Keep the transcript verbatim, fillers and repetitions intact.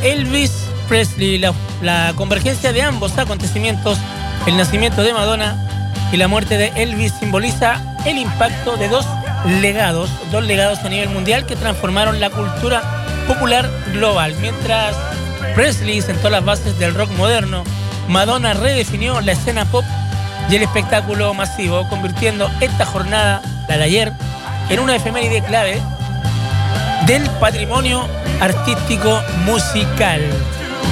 Elvis Presley. La, la convergencia de ambos acontecimientos, el nacimiento de Madonna y la muerte de Elvis, simboliza el impacto de dos legados, dos legados a nivel mundial que transformaron la cultura popular global. Mientras Presley sentó las bases del rock moderno, Madonna redefinió la escena pop y el espectáculo masivo, convirtiendo esta jornada, la de ayer, en una efeméride clave del patrimonio artístico musical.